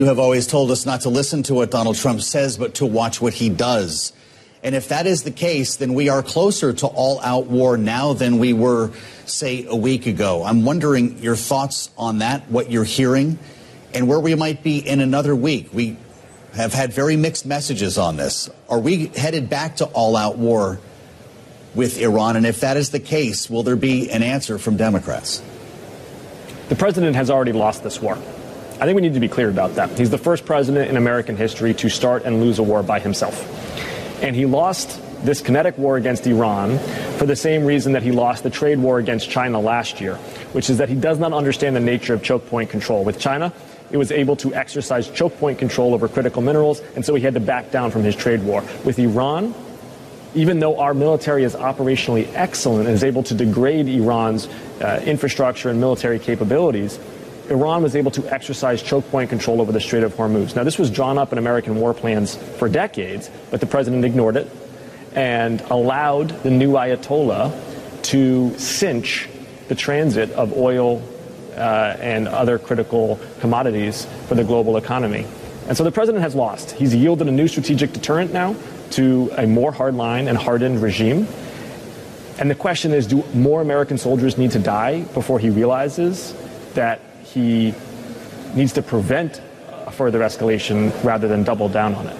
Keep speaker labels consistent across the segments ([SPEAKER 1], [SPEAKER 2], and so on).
[SPEAKER 1] You have always told us not to listen to what Donald Trump says, but to watch what he does. And if that is the case, then we are closer to all-out war now than we were, say, a week ago. I'm wondering your thoughts on that, what you're hearing, and where we might be in another week. We have had very mixed messages on this. Are we headed back to all-out war with Iran? And if that is the case, will there be an answer from Democrats?
[SPEAKER 2] The president has already lost this war. I think we need to be clear about that. He's the first president in American history to start and lose a war by himself. And he lost this kinetic war against Iran for the same reason that he lost the trade war against China last year, which is that he does not understand the nature of choke point control. With China, it was able to exercise choke point control over critical minerals, and so he had to back down from his trade war. With Iran, even though our military is operationally excellent and is able to degrade Iran's infrastructure and military capabilities, Iran was able to exercise choke point control over the Strait of Hormuz. Now, this was drawn up in American war plans for decades, but the president ignored it and allowed the new Ayatollah to cinch the transit of oil and other critical commodities for the global economy. And so the president has lost. He's yielded a new strategic deterrent now to a more hardline and hardened regime. And the question is, do more American soldiers need to die before he realizes that he needs to prevent a further escalation rather than double down on it?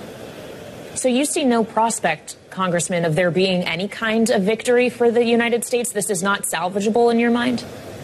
[SPEAKER 3] So you see no prospect, Congressman, of there being any kind of victory for the United States? This is not salvageable in your mind?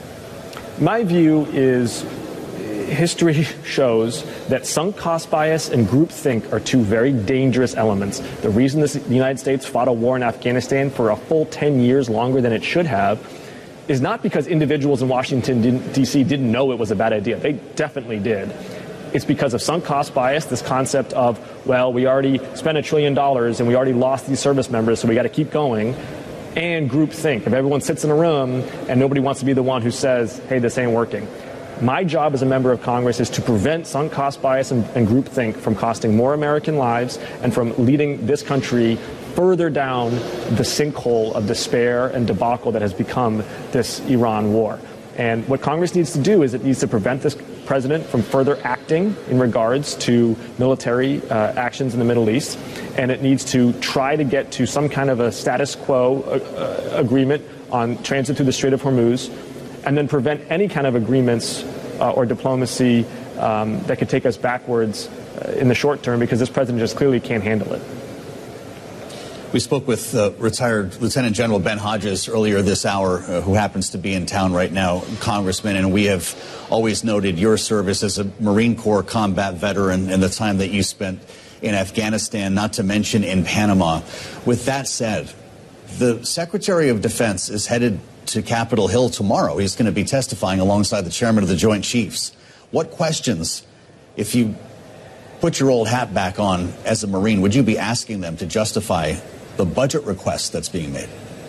[SPEAKER 2] My view is history shows that sunk cost bias and groupthink are two very dangerous elements. The reason the United States fought a war in Afghanistan for a full 10 years longer than it should have is not because individuals in Washington, D.C. didn't know it was a bad idea. They definitely did. It's because of sunk cost bias, this concept of, well, we already spent $1 trillion and we already lost these service members, so we got to keep going, and groupthink. If everyone sits in a room and nobody wants to be the one who says, hey, this ain't working. My job as a member of Congress is to prevent sunk cost bias and groupthink from costing more American lives and from leading this country further down the sinkhole of despair and debacle that has become this Iran war. And what Congress needs to do is it needs to prevent this president from further acting in regards to military actions in the Middle East. And it needs to try to get to some kind of a status quo agreement on transit through the Strait of Hormuz, and then prevent any kind of agreements or diplomacy that could take us backwards in the short term, because this president just clearly can't handle it.
[SPEAKER 1] We spoke with retired Lieutenant General Ben Hodges earlier this hour, who happens to be in town right now, Congressman, and we have always noted your service as a Marine Corps combat veteran and the time that you spent in Afghanistan, not to mention in Panama. With that said, the Secretary of Defense is headed to Capitol Hill tomorrow. He's going to be testifying alongside the chairman of the Joint Chiefs. What questions, if you put your old hat back on as a Marine, would you be asking them to justify the budget request that's being made?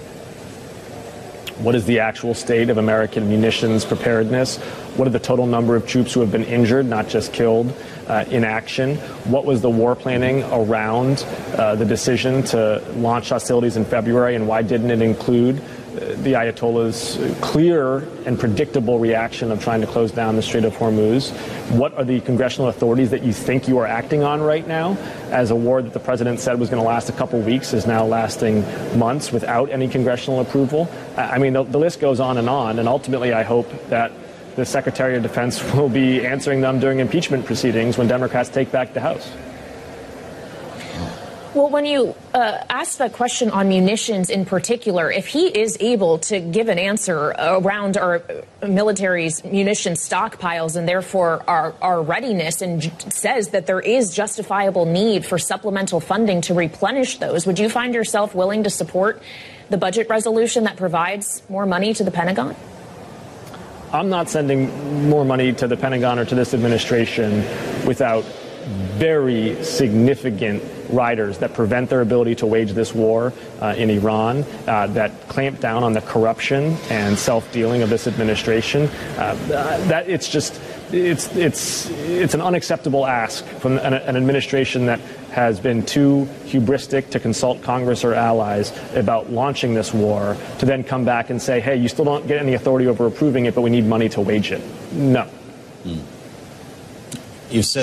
[SPEAKER 2] What is the actual state of American munitions preparedness? What are the total number of troops who have been injured, not just killed, in action? What was the war planning around the decision to launch hostilities in February, and why didn't it include the Ayatollah's clear and predictable reaction of trying to close down the Strait of Hormuz? What are the congressional authorities that you think you are acting on right now, as a war that the president said was going to last a couple weeks is now lasting months without any congressional approval? I mean, the list goes on, and ultimately I hope that the Secretary of Defense will be answering them during impeachment proceedings when Democrats take back the House.
[SPEAKER 3] Well, when you ask that question on munitions in particular, if he is able to give an answer around our military's munition stockpiles and therefore our readiness, and says that there is justifiable need for supplemental funding to replenish those, would you find yourself willing to support the budget resolution that provides more money to the Pentagon?
[SPEAKER 2] I'm not sending more money to the Pentagon or to this administration without very significant riders that prevent their ability to wage this war in Iran, that clamp down on the corruption and self-dealing of this administration. That it's just it's an unacceptable ask from an administration that has been too hubristic to consult Congress or allies about launching this war, to then come back and say, hey, you still don't get any authority over approving it, but we need money to wage it. No.
[SPEAKER 1] You've said